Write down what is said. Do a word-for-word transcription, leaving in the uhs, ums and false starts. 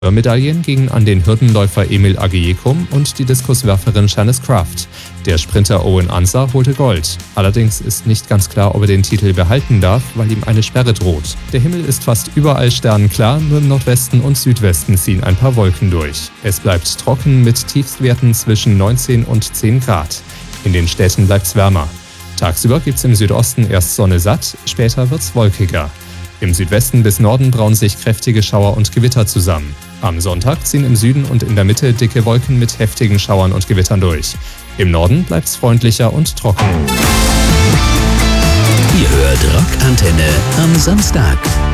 Medaillen gingen an den Hürdenläufer Emil Agiyekum und die Diskuswerferin Janice Kraft. Der Sprinter Owen Ansah holte Gold. Allerdings ist nicht ganz klar, ob er den Titel behalten darf, weil ihm eine Sperre droht. Der Himmel ist fast überall sternenklar, nur im Nordwesten und Südwesten ziehen ein paar Wolken durch. Es bleibt trocken mit Tiefstwerten zwischen neunzehn und zehn Grad. In den Städten bleibt's wärmer. Tagsüber gibt's im Südosten erst Sonne satt, später wird's wolkiger. Im Südwesten bis Norden brauen sich kräftige Schauer und Gewitter zusammen. Am Sonntag ziehen im Süden und in der Mitte dicke Wolken mit heftigen Schauern und Gewittern durch. Im Norden bleibt's freundlicher und trocken. Ihr hört Rockantenne am Samstag.